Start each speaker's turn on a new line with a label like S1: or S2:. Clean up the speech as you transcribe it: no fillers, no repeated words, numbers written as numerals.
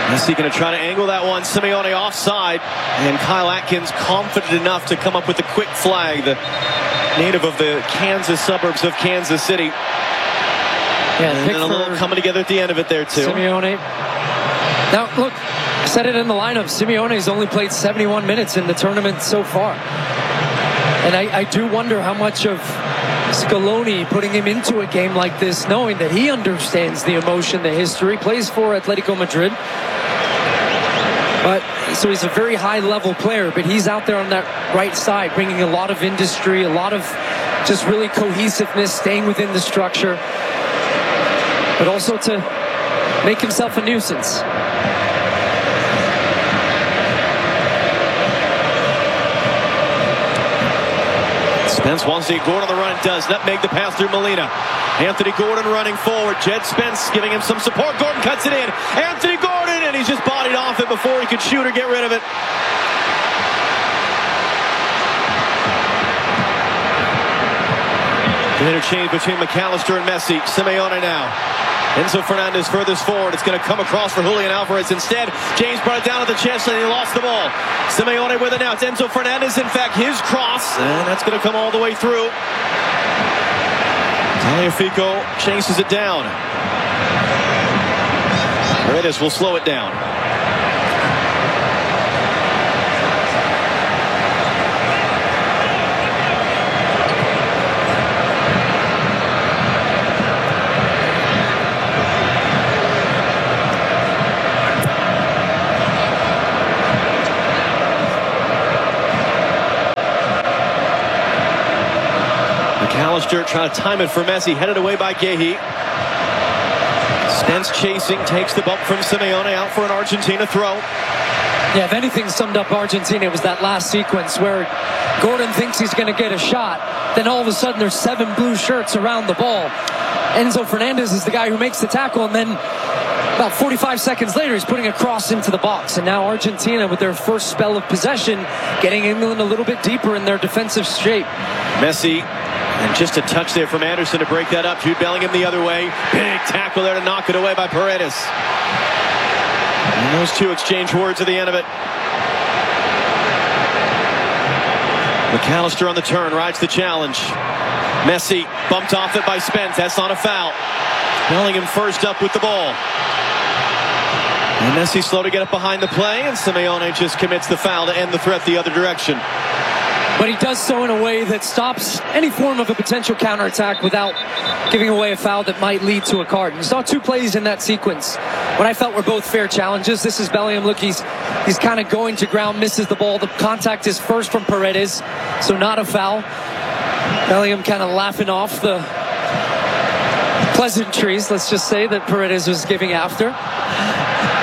S1: Messi going to try to angle that one. Simeone offside. And Kyle Atkins confident enough to come up with the quick flag. The native of the Kansas suburbs of Kansas City.
S2: Yeah,
S1: and then a little coming together at the end of it there, too.
S2: Simeone. Now, look, I said it in the lineup. Simeone's only played 71 minutes in the tournament so far. And I do wonder how much of Scaloni putting him into a game like this, knowing that he understands the emotion, the history, plays for Atletico Madrid. But so he's a very high-level player, but he's out there on that right side, bringing a lot of industry, a lot of just really cohesiveness, staying within the structure, but also to make himself a nuisance.
S1: Spence wants to get Gordon on the run. Does nutmeg the pass through Molina. Anthony Gordon running forward. Jed Spence giving him some support. Gordon cuts it in. Anthony Gordon, and he's just bodied off it before he could shoot or get rid of it. An interchange between McAllister and Messi. Simeone now. Enzo Fernandez furthest forward. It's going to come across for Julian Alvarez instead. James brought it down at the chest and he lost the ball. Simeone with it now. It's Enzo Fernandez, in fact, his cross. And that's going to come all the way through. Tagliafico chases it down. Paredes will slow it down. McAllister trying to time it for Messi. Headed away by Guehi. Spence chasing. Takes the bump from Simeone. Out for an Argentina throw.
S2: Yeah, if anything summed up Argentina, it was that last sequence where Gordon thinks he's going to get a shot. Then all of a sudden there's 7 blue shirts around the ball. Enzo Fernandez is the guy who makes the tackle, and then about 45 seconds later, he's putting a cross into the box. And now Argentina, with their first spell of possession, getting England a little bit deeper in their defensive shape.
S1: Messi, and just a touch there from Anderson to break that up. Jude Bellingham the other way. Big tackle there to knock it away by Paredes. And those two exchange words at the end of it. McAllister on the turn, rides the challenge. Messi bumped off it by Spence. That's not a foul. Bellingham first up with the ball. And Messi slow to get up behind the play, and Simeone just commits the foul to end the threat the other direction.
S2: But he does so in a way that stops any form of a potential counterattack without giving away a foul that might lead to a card. And you saw 2 plays in that sequence what I felt were both fair challenges. This is Bellingham. Look, he's kind of going to ground, misses the ball. The contact is first from Paredes, so not a foul. Bellingham kind of laughing off the pleasantries, let's just say, that Paredes was giving after.